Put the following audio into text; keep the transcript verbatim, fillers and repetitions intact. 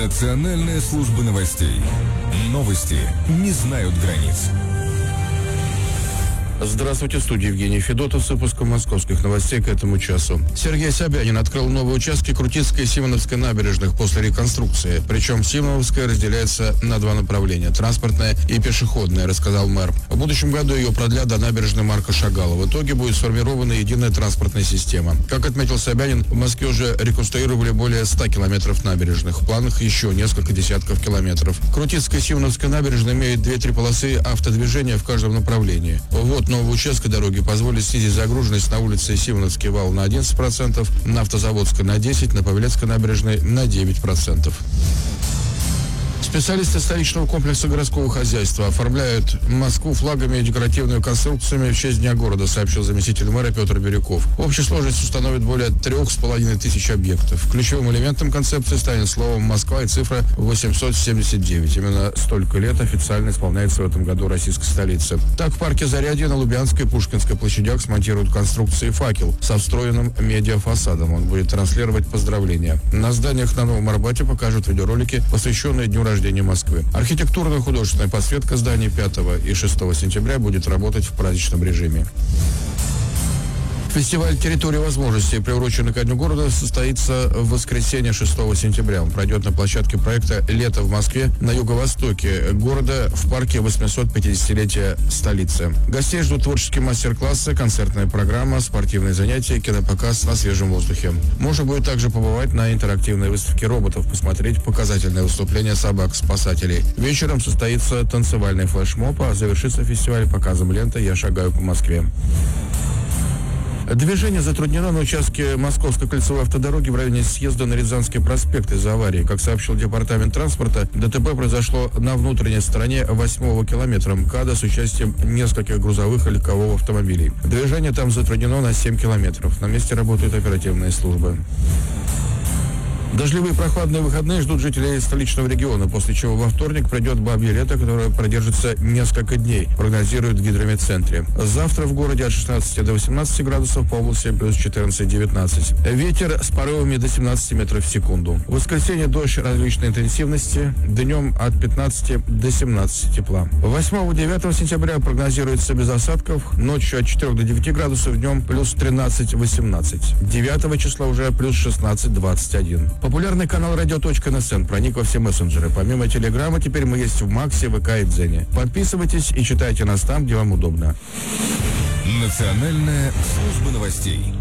Национальная служба новостей. Новости не знают границ. Здравствуйте, в студии Евгений Федотов с выпуском московских новостей к этому часу. Сергей Собянин открыл новые участки Крутицкой и Симоновской набережных после реконструкции. Причем Симоновская разделяется на два направления – транспортное и пешеходное, рассказал мэр. В будущем году ее продлят до набережной Марка Шагала. В итоге будет сформирована единая транспортная система. Как отметил Собянин, в Москве уже реконструировали более ста километров набережных. В планах еще несколько десятков километров. Крутицкая и Симоновская набережная имеет две-три полосы автодвижения в каждом направлении. Вот нового участка дороги позволит снизить загруженность на улице Симоновский вал на одиннадцать процентов, на Автозаводской на десять процентов, на Павелецкой набережной на девять процентов. Специалисты столичного комплекса городского хозяйства оформляют Москву флагами и декоративными конструкциями в честь Дня города, сообщил заместитель мэра Петр Бирюков. Общая сложность установит более трех с половиной тысяч объектов. Ключевым элементом концепции станет слово «Москва» и цифра восемьсот семьдесят девять. Именно столько лет официально исполняется в этом году российской столице. Так, в парке Зарядье на Лубянской и Пушкинской площадях смонтируют конструкции «Факел» со встроенным медиафасадом. Он будет транслировать поздравления. На зданиях на Новом Арбате покажут видеоролики, посвященные Дню рождения Москвы. Архитектурная и художественная подсветка зданий пятого и шестого сентября будет работать в праздничном режиме. Фестиваль «Территория возможностей», приуроченный ко Дню города, состоится в воскресенье шестого сентября. Он пройдет на площадке проекта «Лето в Москве» на юго-востоке города в парке восьмисот пятидесятилетия столицы. Гостей ждут творческие мастер-классы, концертная программа, спортивные занятия, кинопоказ на свежем воздухе. Можно будет также побывать на интерактивной выставке роботов, посмотреть показательное выступление собак-спасателей. Вечером состоится танцевальный флешмоб, а завершится фестиваль показом ленты «Я шагаю по Москве». Движение затруднено на участке Московской кольцевой автодороги в районе съезда на Рязанский проспект из-за аварии. Как сообщил департамент транспорта, ДТП произошло на внутренней стороне восьмого километра МКАДа с участием нескольких грузовых и легковых автомобилей. Движение там затруднено на семь километров. На месте работают оперативные службы. Дождливые прохладные выходные ждут жителей столичного региона, после чего во вторник придет бабье лето, которое продержится несколько дней, прогнозируют в гидрометцентре. Завтра в городе от шестнадцати до восемнадцати градусов, по области плюс четырнадцать-девятнадцать. Ветер с порывами до семнадцати метров в секунду. В воскресенье дождь различной интенсивности, днем от пятнадцати до семнадцати тепла. восьмого-девятого сентября прогнозируется без осадков, ночью от четырёх до девяти градусов, днем плюс тринадцать-восемнадцать. девятого числа уже плюс шестнадцать-двадцать один. Популярный канал радио точка эн эс эн проник во все мессенджеры. Помимо Телеграма, теперь мы есть в Максе, ВК и Дзене. Подписывайтесь и читайте нас там, где вам удобно. Национальная служба новостей.